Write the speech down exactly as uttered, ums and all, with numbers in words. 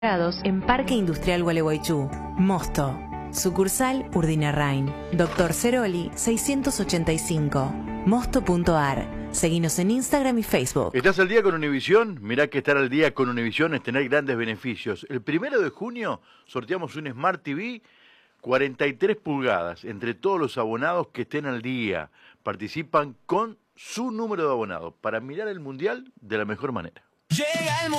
En Parque Industrial Gualeguaychú. Mosto. Sucursal Urdinarrain. Doctor Ceroli seiscientos ochenta y cinco. Mosto punto ar. Seguinos en Instagram y Facebook. ¿Estás al día con Univisión? Mirá que estar al día con Univisión es tener grandes beneficios. El primero de junio sorteamos un Smart T V cuarenta y tres pulgadas entre todos los abonados que estén al día. Participan con su número de abonados para mirar el Mundial de la mejor manera. Llega el